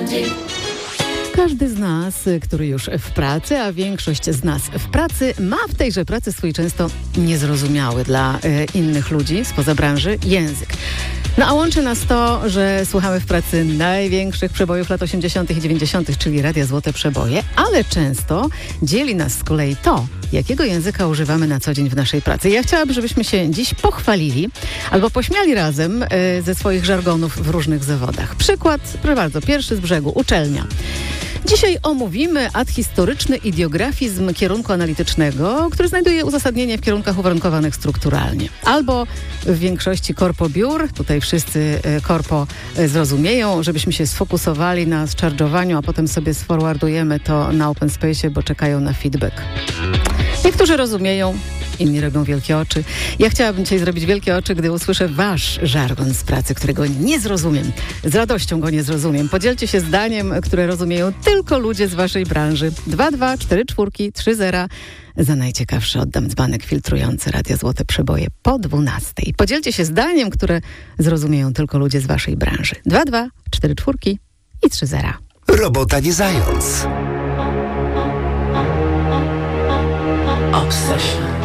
Każdy z nas, który już w pracy, a większość z nas w pracy, ma w tejże pracy swój często niezrozumiały dla innych ludzi spoza branży język. No a łączy nas to, że słuchamy w pracy największych przebojów lat 80. i 90., czyli Radia Złote Przeboje, ale często dzieli nas z kolei to, jakiego języka używamy na co dzień w naszej pracy. Ja chciałabym, żebyśmy się dziś pochwalili albo pośmiali razem ze swoich żargonów w różnych zawodach. Przykład, proszę bardzo, pierwszy z brzegu, uczelnia. Dzisiaj omówimy historyczny ideografizm kierunku analitycznego, który znajduje uzasadnienie w kierunkach uwarunkowanych strukturalnie. Albo w większości korpobiur, tutaj wszyscy korpo zrozumieją, żebyśmy się sfokusowali na zcharge'owaniu, a potem sobie sforwardujemy to na open space, bo czekają na feedback. Niektórzy rozumieją, inni robią wielkie oczy. Ja chciałabym dzisiaj zrobić wielkie oczy, gdy usłyszę wasz żargon z pracy, którego nie zrozumiem. Z radością go nie zrozumiem. Podzielcie się zdaniem, które rozumieją tylko ludzie z waszej branży. 22443 Za najciekawszy oddam dzbanek filtrujący Radia Złote Przeboje po 12. Podzielcie się zdaniem, które zrozumieją tylko ludzie z waszej branży. 22443 Robota nie zając. Obsession.